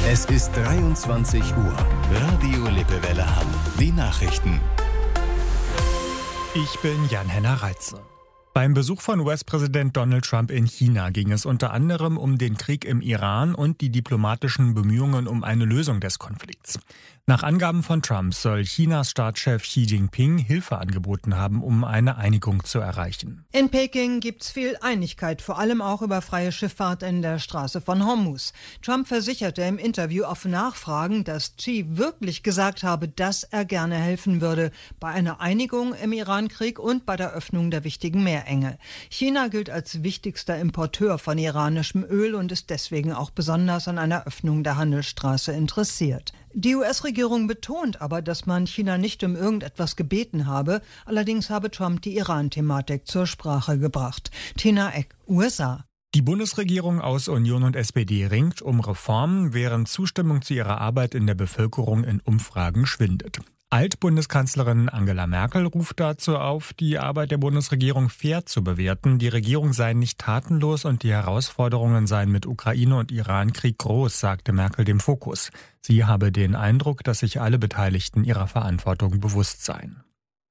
Es ist 23 Uhr. Radio Lippewelle Hamm. Die Nachrichten. Ich bin Jan-Henner Reitze. Beim Besuch von US-Präsident Donald Trump in China ging es unter anderem um den Krieg im Iran und die diplomatischen Bemühungen um eine Lösung des Konflikts. Nach Angaben von Trump soll Chinas Staatschef Xi Jinping Hilfe angeboten haben, um eine Einigung zu erreichen. In Peking gibt's viel Einigkeit, vor allem auch über freie Schifffahrt in der Straße von Hormuz. Trump versicherte im Interview auf Nachfragen, dass Xi wirklich gesagt habe, dass er gerne helfen würde bei einer Einigung im Iran-Krieg und bei der Öffnung der wichtigen Meerenge. China gilt als wichtigster Importeur von iranischem Öl und ist deswegen auch besonders an einer Öffnung der Handelsstraße interessiert. Die US-Regierung betont aber, dass man China nicht um irgendetwas gebeten habe. Allerdings habe Trump die Iran-Thematik zur Sprache gebracht. Tina Eck, USA. Die Bundesregierung aus Union und SPD ringt um Reformen, während Zustimmung zu ihrer Arbeit in der Bevölkerung in Umfragen schwindet. Altbundeskanzlerin Angela Merkel ruft dazu auf, die Arbeit der Bundesregierung fair zu bewerten. Die Regierung sei nicht tatenlos und die Herausforderungen seien mit Ukraine- und Iran-Krieg groß, sagte Merkel dem Fokus. Sie habe den Eindruck, dass sich alle Beteiligten ihrer Verantwortung bewusst seien.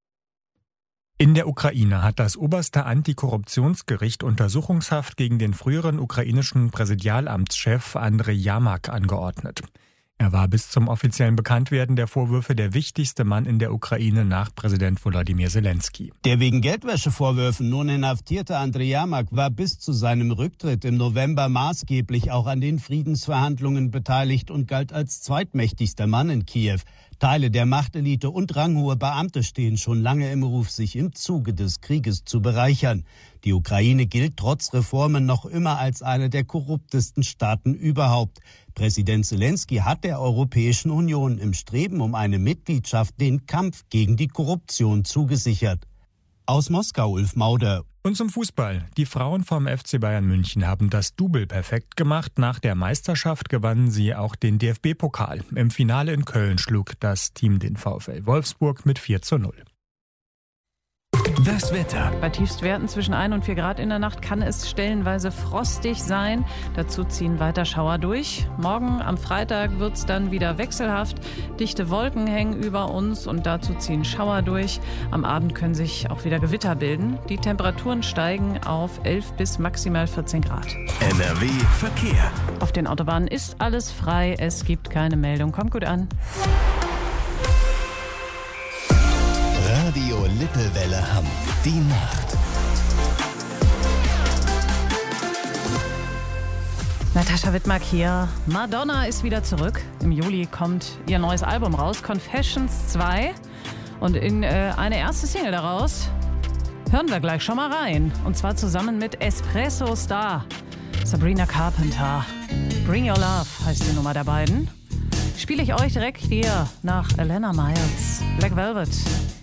In der Ukraine hat das oberste Antikorruptionsgericht Untersuchungshaft gegen den früheren ukrainischen Präsidialamtschef Andrej Jermak angeordnet. Er war bis zum offiziellen Bekanntwerden der Vorwürfe der wichtigste Mann in der Ukraine nach Präsident Volodymyr Zelensky. Der wegen Geldwäschevorwürfen nun inhaftierte Andrej Jermak war bis zu seinem Rücktritt im November maßgeblich auch an den Friedensverhandlungen beteiligt und galt als zweitmächtigster Mann in Kiew. Teile der Machtelite und ranghohe Beamte stehen schon lange im Ruf, sich im Zuge des Krieges zu bereichern. Die Ukraine gilt trotz Reformen noch immer als eine der korruptesten Staaten überhaupt. Präsident Zelensky hat der Europäischen Union im Streben um eine Mitgliedschaft den Kampf gegen die Korruption zugesichert. Aus Moskau, Ulf Mauder. Und zum Fußball. Die Frauen vom FC Bayern München haben das Double perfekt gemacht. Nach der Meisterschaft gewannen sie auch den DFB-Pokal. Im Finale in Köln schlug das Team den VfL Wolfsburg mit 4:0. Das Wetter. Bei Tiefstwerten zwischen 1 und 4 Grad in der Nacht kann es stellenweise frostig sein. Dazu ziehen weiter Schauer durch. Morgen am Freitag wird es dann wieder wechselhaft. Dichte Wolken hängen über uns und dazu ziehen Schauer durch. Am Abend können sich auch wieder Gewitter bilden. Die Temperaturen steigen auf 11 bis maximal 14 Grad. NRW Verkehr. Auf den Autobahnen ist alles frei. Es gibt keine Meldung. Kommt gut an. Radio Lippewelle Hamm. Die Nacht. Natascha Wittmark hier. Madonna ist wieder zurück. Im Juli kommt ihr neues Album raus, Confessions 2. Und in eine erste Single daraus hören wir gleich schon mal rein. Und zwar zusammen mit Espresso Star, Sabrina Carpenter. Bring Your Love heißt die Nummer der beiden. Spiele ich euch direkt hier nach Elena Miles, Black Velvet.